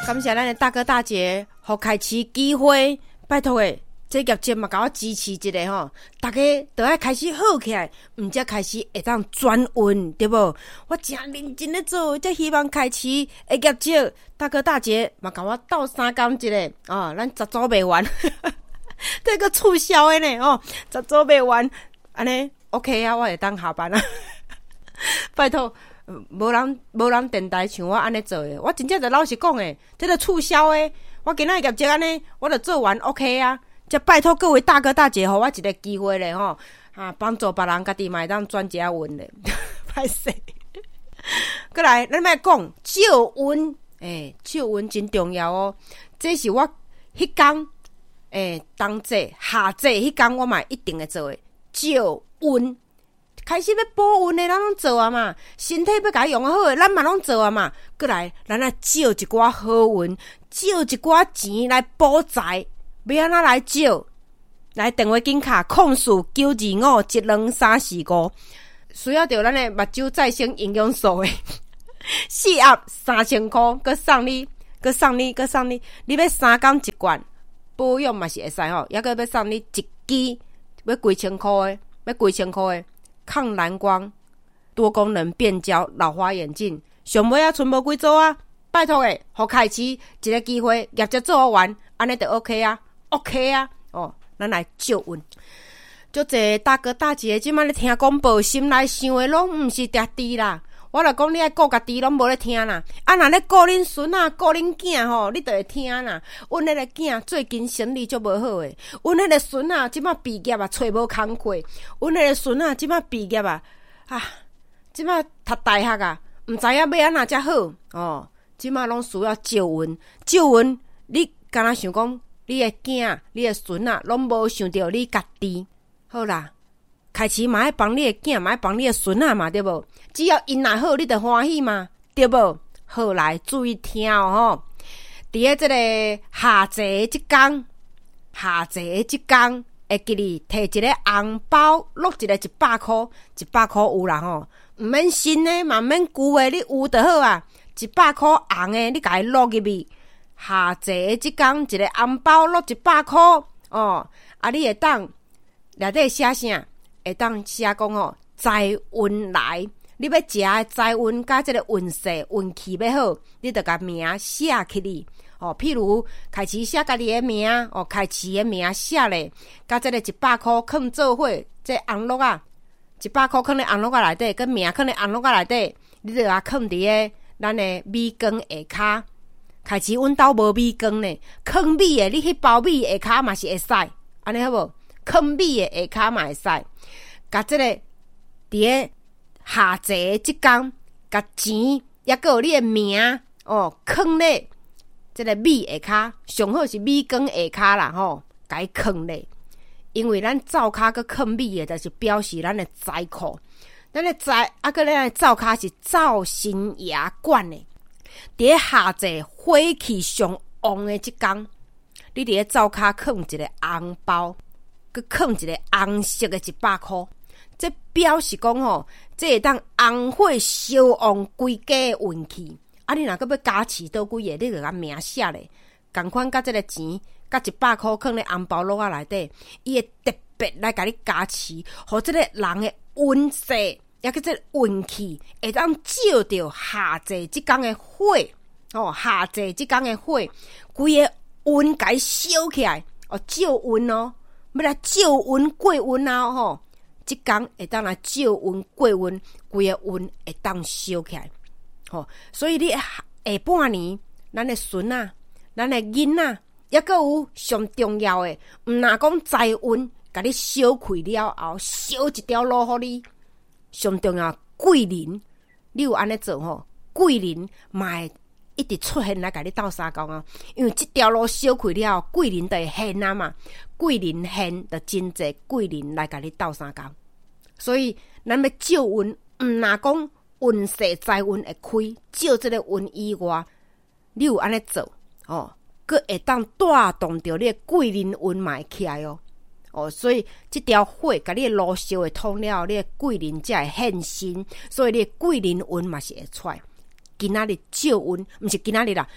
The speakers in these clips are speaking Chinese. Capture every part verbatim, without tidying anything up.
感谢咱的大哥大姐，互开市机会，拜托诶，这业绩嘛，甲我支持一下吼，大家都要开始好起来，毋则开始会当转运，对无？我真认真咧做，才希望开市会业绩。大哥大姐嘛，甲我斗三工一下哦，咱十组卖完，这个促销的呢哦，十组卖完，安尼 OK 啊，我会当下班啊。拜托。无人无人电台像我安尼做诶，我真正就老实讲诶，这个促销诶，我今仔业绩安尼，我就做完 OK 啊。则拜托各位大哥大姐，互我一个机会咧吼，啊，帮助别人家己嘛会当转加运咧，歹势。过来，咱莫讲照运，诶、欸，照运真重要哦。这是我迄工诶，冬季、夏季迄工我嘛一定会做诶，照运。开始要补运的，咱拢做啊嘛；身体要甲伊用好的，咱嘛拢做啊嘛。过来，咱来借一寡好运，借一寡钱来补财。要安怎来借？来电话紧卡控诉九二五一两三四五，需要着咱的目睭再生营养素的四盒三千块，佮送你，佮送你，佮送你。你要三工一罐保养嘛是会使吼，抑佮要送你一支，要几千块的，要几千块的。抗蓝光多功能变焦老花眼镜，上尾啊剩无几组啊！拜托诶，互开市一个机会，业绩做好完，安尼就 OK 啊 ，OK 啊！哦，咱来照运。足侪大哥大姐即摆咧听广播，心内想诶拢毋是家己啦。我著讲你爱顾家己，拢无咧听啦。啊，若咧顾恁孙啊，顾恁囝吼，你著会听啦。阮迄个囝最近生理足无好诶，阮迄个孙啊，即摆毕业啊，找无工课。阮迄个孙啊，即摆毕业啊，啊，即摆读大学啊，毋知影要安怎才好哦。即摆拢需要照运，照运，你敢若想讲，你诶囝、你诶孙啊，拢无想着你家己，好啦。开始嘛爱帮你的囝，嘛爱帮你的孙仔嘛，对无？只要因若好，你就欢喜嘛，对无？好来注意听哦吼！伫咧即个夏节即天，夏节即天会记你摕一个红包，落一个一百箍，一百箍有啦吼，毋免新的，嘛毋免旧的，你有就好啊。一百箍红的，你甲伊落入去。夏节即天一个红包落一百箍哦，啊，你会当内底写啥？会当写讲吼，财运来，你要食的财运甲即个运势运气要好，你着甲名写起哩。哦，譬如开始写家己的名，哦，开始的名写咧，甲即个一百箍放做伙，即红落啊，一百箍放咧红落啊内底，跟名放咧红落啊内底，你着甲放伫咧咱的米缸下骹。开始阮兜无米缸呢，放米的，你迄包米下骹嘛是会使，安尼好无？放米的下骹嘛会使。甲即个伫咧夏节即天，甲钱抑个有你的名哦，放咧即个米下骹，上好是米缸下骹啦吼，甲伊放咧。因为咱灶骹佮放米的，就是表示咱的财库。咱的财啊，佮咱的灶骹是灶神爷管的。伫咧夏节火气上旺的即天，你伫咧灶骹放一个红包，佮放一个红色的一百箍。这表示讲吼，这会当红火烧旺规家的运气。啊，你若阁要加持倒几个，你就甲名写咧。共款甲这个钱，甲一百箍放咧红包箩仔内底，伊会特别来甲你加持，互这个人的运势，抑个这个运气会当照着夏节即天的火哦，夏节即天的火，规个运甲伊烧起来哦，照运哦，要来照运过运啊吼。即天会当来照运过运，规个运会当烧起来，吼、哦！所以你下半年，咱的孙啊，咱的囡仔，抑个有上重要的，毋若讲财运，甲你烧开了后，烧一条路互你。上重要贵人，你有安尼做吼，贵人嘛会一直出现来甲你斗相共啊！因为即条路烧开了，贵人就会现啊嘛，贵人现就真济贵人来甲你斗相共。所以咱要照运，毋若讲运势财运会开，照即个运以外，你有安尼做哦，佮会当带动着你的贵人运嘛会起来哦。哦，所以即条火甲你的路烧会通了，你的贵人才会现身，所以你的贵人运嘛是会出来。今仔日照运，毋是今仔日啦，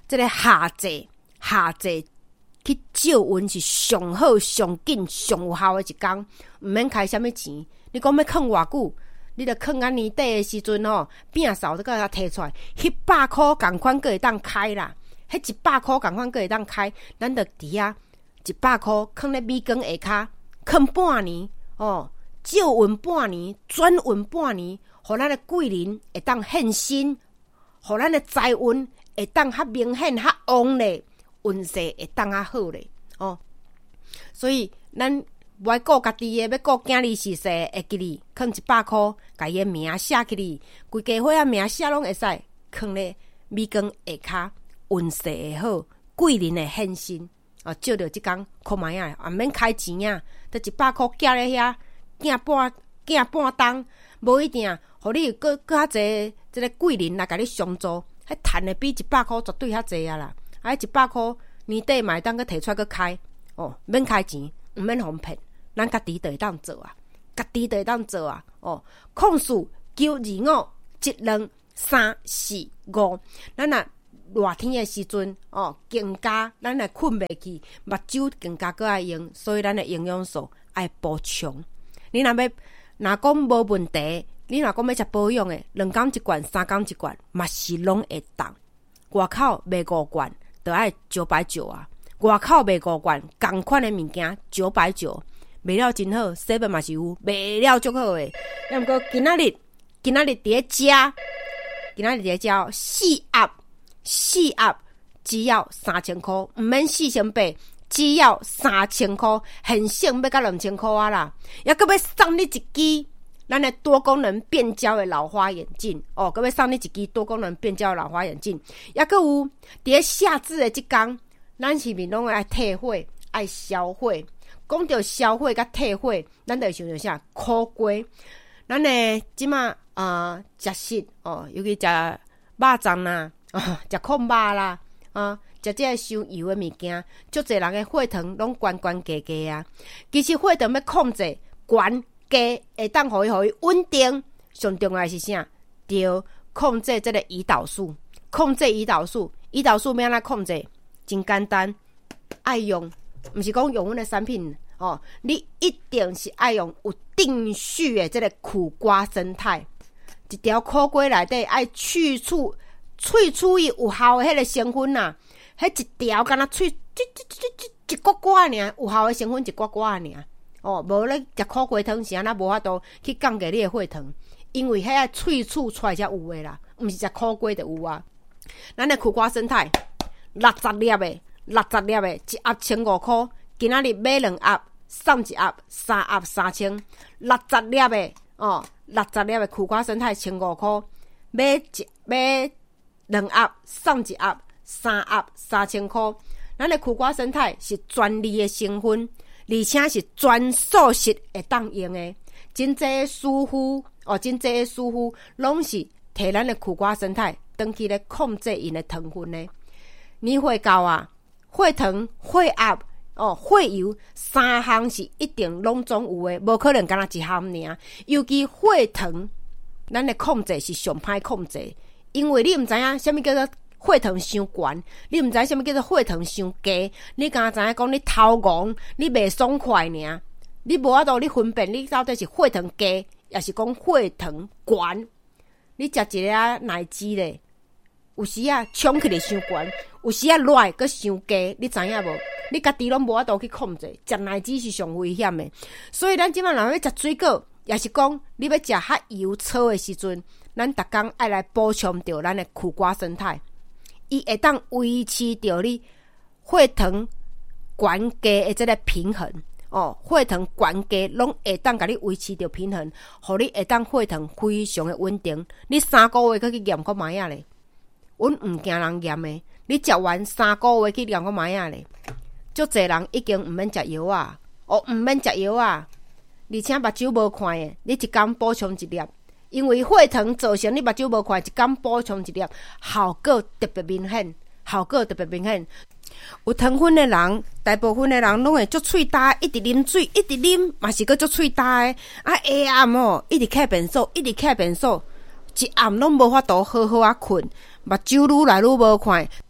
这个夏季夏季去照温是上好、上紧、上有效的一工，毋免开什么钱。你讲要囥偌久，你著囥到年底的时阵吼，摒扫都甲它摕出来，迄百箍共款个会当开啦，迄一百箍共款个会当开，咱著伫遐一百箍囥咧米缸下骹，囥半年哦，照温半年，转温半年，互咱的贵人会当现身，互咱的财运会当较明显、较旺咧。运势会当较好咧，哦，所以咱要顾家己诶，要顾囝儿逝世会记哩，囥一百箍，甲伊诶名写起哩，规家伙仔名写拢会使，囥咧米缸下骹，运势会好，贵人会现身，哦，照着即工看卖啊，啊免开钱啊，得一百箍寄咧遐，寄半寄半当，无一定，互你搁搁较济即个贵人来甲你相助，迄趁诶比一百箍绝对较济啊啦。啊，一百箍年底嘛会当去摕出来去开哦，免开钱，毋免互骗，咱家己就会当做啊，家己就会当做啊哦。控诉九二五一两三四五，咱若热天的时阵哦，更加咱来困袂去，目睭更加搁爱用，所以咱的营养素爱补充。你若要若讲无问题，你若讲要食保养的，两工一罐，三工一罐，嘛是拢会当。外口卖五罐。就爱九百九啊，外口卖五罐，同款的物件九百九，卖了真好 ，seven 嘛是有，卖了足好诶。要毋过今仔日，今仔日伫咧食，今仔日伫咧食四盒，四盒只要三千块，毋免四千八，只要三千块，现省要到两千块啊啦，还阁要送你一支。咱的多功能变焦的老花眼镜哦，各位送你一支多功能变焦的老花眼镜，也阁有伫咧夏至的即天，咱是面拢爱退火、爱消火。讲到消火甲退火，咱就想到啥苦瓜。咱呢即马啊食食哦，尤其食肉粽啦，啊食控肉啦，啊食这个伤油的物件，足侪人的血糖拢悬悬低低啊。其实血糖要控制悬。加会当互伊互伊稳定，上重要是啥？着控制这个胰岛素，控制胰岛素，胰岛素要安怎控制？真简单，爱用，毋是讲用阮的产品哦，你一定是爱用有定序的这个苦瓜生态，一条苦瓜内底爱去除萃取伊有效的迄个成分呐、啊，迄一条敢若萃一一一寡寡尔，有效的成分一寡寡尔。哦，无咧食苦瓜汤是安那无法度去降低你的血糖，因为迄个萃取出来才有诶啦，毋是食苦瓜就有啊。咱的苦瓜生态六十粒诶，六十粒诶，一盒千五箍，今仔日买两盒，送一盒，三盒三千，六十粒诶哦，六十粒诶苦瓜生态千五箍，买一买两盒，送一盒，三盒三千箍。咱的苦瓜生态是专利的成分。而且是全素食会当用的，真济师傅哦，真济师傅拢是摕咱的苦瓜生态，登去咧控制因的糖分呢。年岁到啊，血糖、血压哦、血油三项是一定拢总有的，无可能干那一项尔。尤其血糖，咱的控制是上歹控制，因为你毋知影啥物叫做。血糖伤悬，你毋知什么叫做血糖伤低，你敢知影讲你头戆，你袂爽快尔，你无法度你分辨你到底是血糖低，也是讲血糖悬。你食一个奶鸡咧，有时啊冲起来伤悬，有时啊热搁伤低，你知影无？你家己拢无法度去控制，食奶鸡是上危险的。所以咱即摆若要食水果，也是讲你要食较油粗的时阵，咱逐工爱来补充着咱的苦瓜生态。伊会当维持着你血糖悬低的这个平衡哦，血糖悬低拢会当甲你维持着平衡，互你会当血糖非常的稳定。你三个月去验个卖啊咧，阮毋惊人验的。你食完三个月去验个卖啊咧，足侪人已经毋免食药啊，哦毋免食药啊，而且目睭无看的，你一工补充一粒。因为血糖造成你目睭无看，一工补充一粒，效果特别明显，效果特别明显。有糖分的人，大部分的人拢会足喙焦，一直啉水，一直啉，嘛是个足喙焦的。啊，下暗哦，一直开便所，一直开便所，一暗拢无法度好好啊困，目睭愈来愈无看。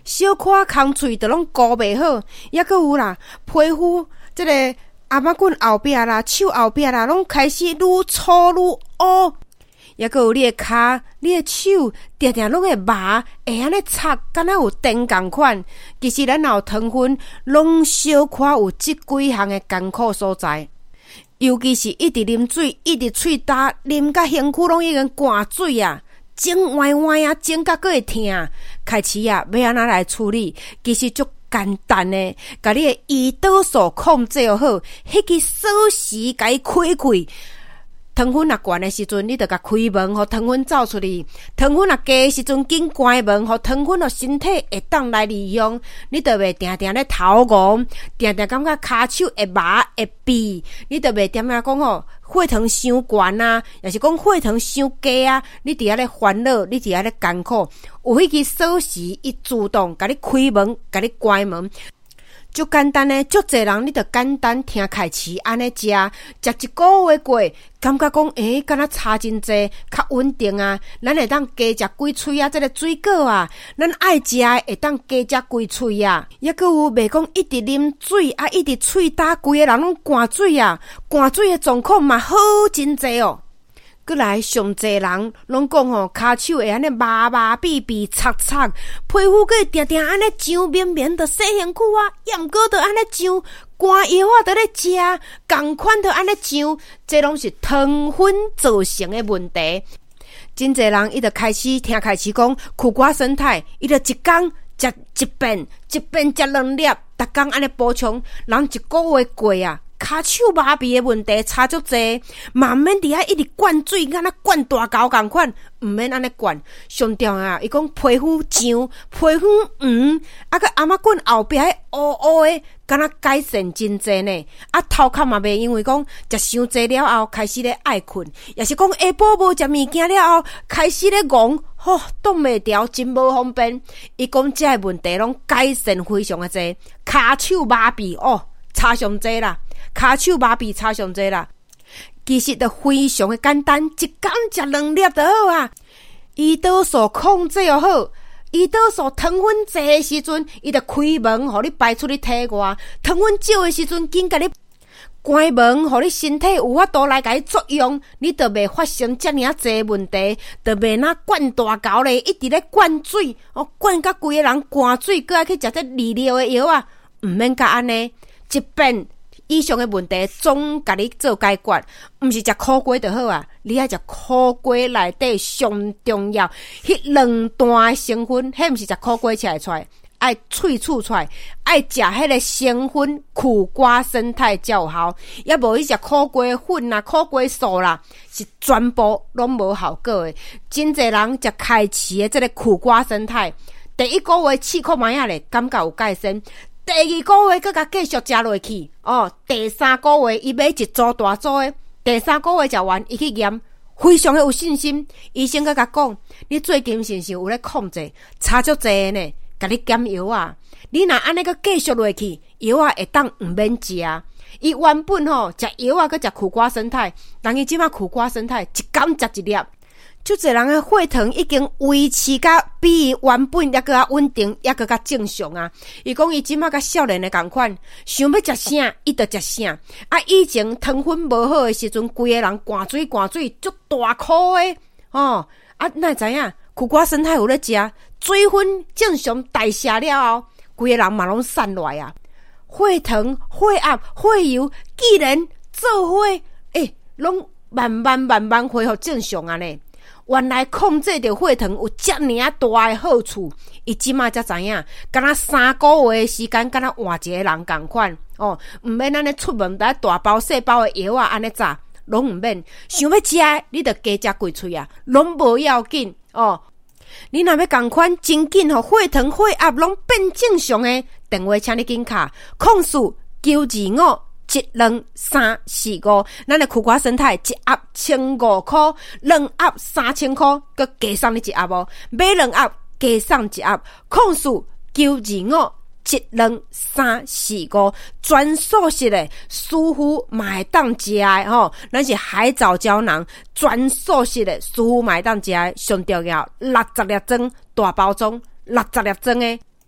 小可空喙都拢顾袂好，抑佫有啦，皮肤即个阿妈棍后壁啦、手后壁啦，拢开始愈粗愈乌。抑佫有你的骹、你的手，定定拢会麻，会安尼擦，敢若有电共款。其实咱若有糖分，拢小可有即几项的艰苦所在。尤其是一直啉水，一直喙焦，啉甲身躯拢已经灌水啊，整歪歪啊，整甲佫会痛。开始啊，要安怎来处理？其实足简单的，甲你的胰岛素控制好，迄个锁匙甲伊开开。糖分若悬的时阵，你着甲开门，互糖分走出去；糖分若低的时阵，紧关门，互糖分互身体会当来利用。你着袂定定咧头晕，定定感觉骹手会麻会痹，你着袂点啊讲吼血糖伤悬啊，也是讲血糖伤低啊。你伫遐咧烦恼，你伫遐咧艰苦，有迄个锁匙，伊自动甲你开门，甲你关门。足简单诶，足侪人你着简单听开始安尼食，食一个月过，感觉讲诶，敢若差真济，较稳定啊。咱会当加食几喙啊，即个水果啊，咱爱食诶会当加食几喙啊。抑佫有袂讲一直啉水啊，一直喙焦，规个人拢灌水啊，灌水诶状况嘛好真济哦。过来，上侪人拢讲吼，骹手会安尼麻麻痹痹、擦擦，皮肤佫会定定安尼痒绵绵，着洗身躯啊，也毋过着安尼痒，寒药啊，着咧食，共款着安尼痒，这拢是糖分造成的问题。真侪人伊着开始听开始讲苦瓜生态，伊着一工食一遍，一遍食两粒，逐工安尼补充，人一个月过啊。骹手麻痹的问题差足济，嘛免伫遐一直灌水，敢若灌大沟共款，毋免安尼灌。上重要啊，伊讲皮肤痒、皮肤黄，啊个阿妈棍后壁迄乌乌的，敢若改善真济呢。啊头壳嘛袂因为讲食伤济了后，开始咧爱困，也是讲下晡无食物件了后，开始咧戆，吼挡袂牢，真无方便。伊讲这个问题拢改善非常的济，骹手麻痹哦，差上济啦。骹手麻痹差上济啦，其实就非常的简单，一工食两粒就好啊。胰岛素控制又好，胰岛素糖分济的时阵，伊就开门，互你排出去体外；糖分少的时阵，紧甲你关门，互你身体有法度来甲伊作用，你就袂发生遮尔济问题，就袂那灌大沟咧，一直咧灌水，哦，灌甲规个人灌水，搁爱去食这利尿的药啊，毋免甲安尼，一遍。以上的问题总甲你做解决，毋是食苦瓜就好啊！你爱食苦瓜内底上重要，迄两段的成分，迄毋是食苦瓜吃会出来，爱萃取出来，爱食迄个成分苦瓜生态才有效，也无迄食苦瓜粉啦、苦瓜素啦，是全部拢无效果的。真侪人食开市的这个苦瓜生态，第一个月试看卖啊咧，感觉有改善。第二个月，佮甲继续食落去哦。第三个月，伊买一组大组的。第三个月食完，伊去验，非常的有信心。医生佮甲讲，你最近是毋是有咧控制？差足济呢，甲你减药啊。你若安尼佮继续落去，药啊会当毋免食。伊原本吼食药啊，佮食苦瓜生态，但伊即马苦瓜生态一工食一粒。就侪人的血糖已经维持甲比原本抑个稳定，抑个较正常啊。伊讲伊即马甲少年的共款，想要食啥，伊就食啥。啊，以前糖分无好的时阵，规个人灌水灌水，足大箍的哦。啊，哪会知影苦瓜生态有咧食，水分正常代谢了后，规个人嘛拢散落来啊。血糖、血压、血油，既然做伙，诶，拢慢慢慢慢恢复正常啊呢。原来控制着血糖有遮尔啊大的好处，伊即马才知影，敢若三个月的时间，敢若换一个人共款哦，毋免安尼出门来大包细包的药啊，安尼炸拢毋免。想要食，你着加食几喙啊，拢无要紧哦。你若要共款真紧，互血糖、血压拢变正常的，电话请你紧卡，控诉九二五。一两三四五，咱的苦瓜生态一盒千五块，两盒三千块，佮加送你一盒哦。买两盒加送一盒，控诉九二五一两三四五，专属式的舒服买当食的吼，咱是海藻胶囊，专属式的舒服买当食的，上重要六十粒装大包装，六十粒装的。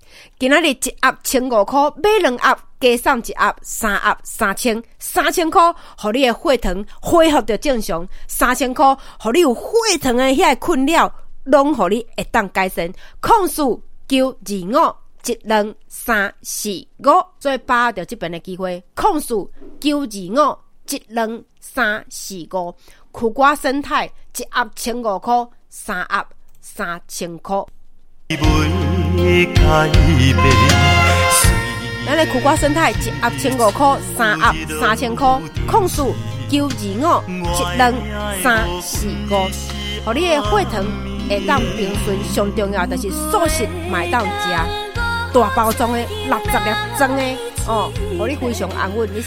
今仔日一盒千五块，买两盒加送一盒，三盒三千，三千块，互你的血糖恢复到正常，三千块，互你有血糖的遐困扰，拢互你会当改善。控诉九二五一两三四五，所以把握着这边的机会，控诉九二五一两三四五，苦瓜生态一盒千五块，三盒三千块。咱的苦瓜生态一盒千五块，三盒三千块，控诉九二五一两三四五，互你的血糖会当平顺，上重要就是素食买当食，大包装的六十粒装的哦，互你非常安稳，你